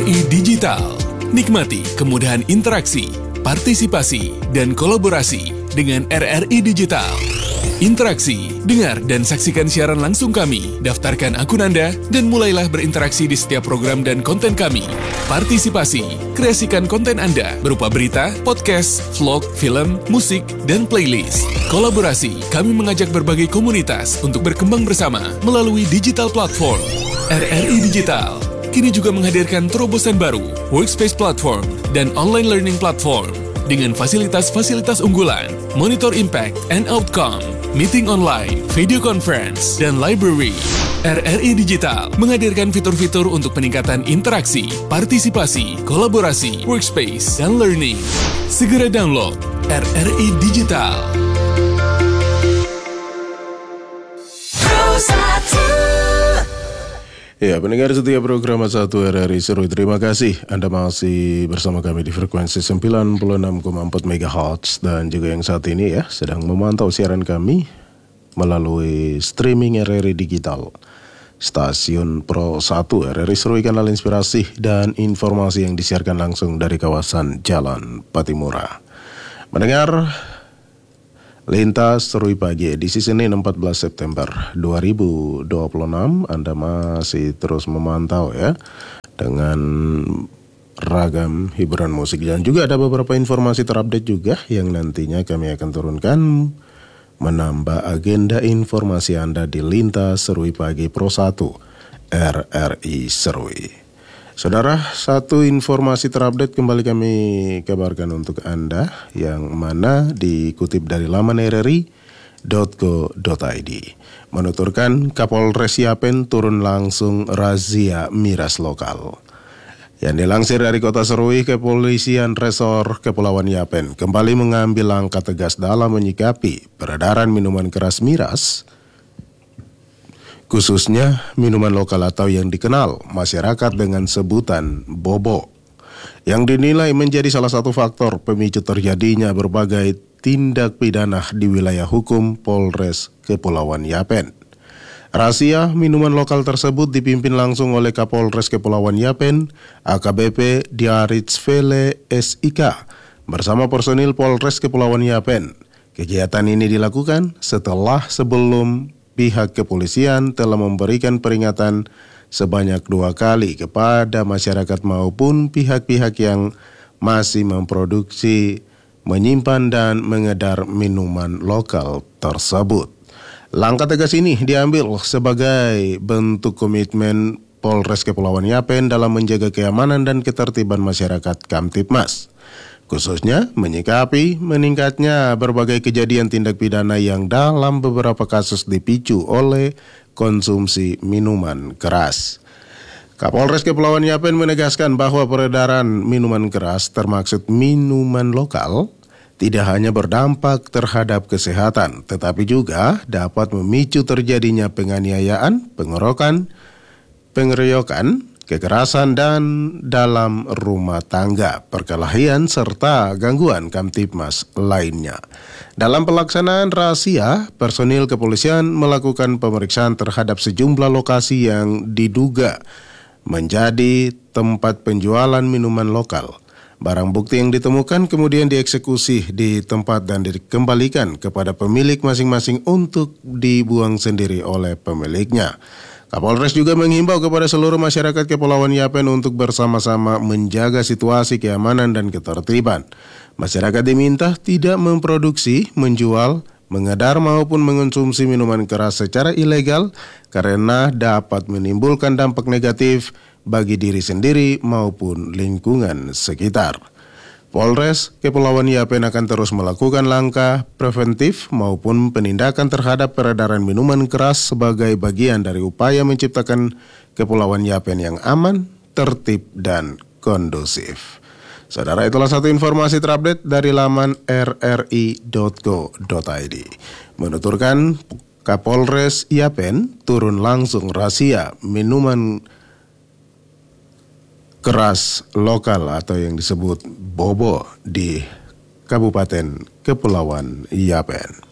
RRI Digital. Nikmati kemudahan interaksi, partisipasi, dan kolaborasi dengan RRI Digital. Interaksi, dengar dan saksikan siaran langsung kami, daftarkan akun Anda, dan mulailah berinteraksi di setiap program dan konten kami. Partisipasi, kreasikan konten Anda berupa berita, podcast, vlog, film, musik, dan playlist. Kolaborasi, kami mengajak berbagai komunitas untuk berkembang bersama melalui digital platform. RRI Digital kini juga menghadirkan terobosan baru, workspace platform, dan online learning platform dengan fasilitas-fasilitas unggulan, monitor impact and outcome, meeting online, video conference, dan library. RRI Digital menghadirkan fitur-fitur untuk peningkatan interaksi, partisipasi, kolaborasi, workspace, dan learning. Segera download RRI Digital. Ya, pendengar setiap program 1 RRI Seru, terima kasih Anda masih bersama kami di frekuensi 96,4 MHz dan juga yang saat ini ya sedang memantau siaran kami melalui streaming RRI Digital. Stasiun Pro 1 RRI Seru, kanal inspirasi dan informasi yang disiarkan langsung dari kawasan Jalan Patimura. Mendengar Lintas Seru Pagi edisi Senin 14 September 2026, Anda masih terus memantau ya dengan ragam hiburan musik dan juga ada beberapa informasi terupdate juga yang nantinya kami akan turunkan menambah agenda informasi Anda di Lintas Seru Pagi Pro 1 RRI Seru. Saudara, satu informasi terupdate kembali kami kabarkan untuk Anda yang mana dikutip dari laman rri.co.id. Menuturkan Kapolres Yapen turun langsung razia miras lokal. Yang dilansir dari Kota Serui, Kepolisian Resor Kepulauan Yapen kembali mengambil langkah tegas dalam menyikapi peredaran minuman keras miras, khususnya minuman lokal atau yang dikenal masyarakat dengan sebutan bobo, yang dinilai menjadi salah satu faktor pemicu terjadinya berbagai tindak pidana di wilayah hukum Polres Kepulauan Yapen. Razia minuman lokal tersebut dipimpin langsung oleh Kapolres Kepulauan Yapen, AKBP Diaritsvele SIK, bersama personil Polres Kepulauan Yapen. Kegiatan ini dilakukan sebelum pihak kepolisian telah memberikan peringatan sebanyak 2 kali kepada masyarakat maupun pihak-pihak yang masih memproduksi, menyimpan dan mengedar minuman lokal tersebut. Langkah tegas ini diambil sebagai bentuk komitmen Polres Kepulauan Yapen dalam menjaga keamanan dan ketertiban masyarakat Kamtibmas, khususnya menyikapi meningkatnya berbagai kejadian tindak pidana yang dalam beberapa kasus dipicu oleh konsumsi minuman keras. Kapolres Kepulauan Yapen menegaskan bahwa peredaran minuman keras termaksud minuman lokal tidak hanya berdampak terhadap kesehatan, tetapi juga dapat memicu terjadinya penganiayaan, pengeroyokan, kekerasan dan dalam rumah tangga, perkelahian, serta gangguan Kamtibmas lainnya. Dalam pelaksanaan razia, personil kepolisian melakukan pemeriksaan terhadap sejumlah lokasi yang diduga menjadi tempat penjualan minuman lokal. Barang bukti yang ditemukan kemudian dieksekusi di tempat dan dikembalikan kepada pemilik masing-masing untuk dibuang sendiri oleh pemiliknya. Kapolres juga menghimbau kepada seluruh masyarakat Kepulauan Yapen untuk bersama-sama menjaga situasi keamanan dan ketertiban. Masyarakat diminta tidak memproduksi, menjual, mengedar maupun mengonsumsi minuman keras secara ilegal karena dapat menimbulkan dampak negatif bagi diri sendiri maupun lingkungan sekitar. Polres Kepulauan Yapen akan terus melakukan langkah preventif maupun penindakan terhadap peredaran minuman keras sebagai bagian dari upaya menciptakan Kepulauan Yapen yang aman, tertib, dan kondusif. Saudara, itulah satu informasi terupdate dari laman rri.co.id. Menuturkan Kapolres Yapen turun langsung razia minuman keras lokal atau yang disebut bobo di Kabupaten Kepulauan Yapen.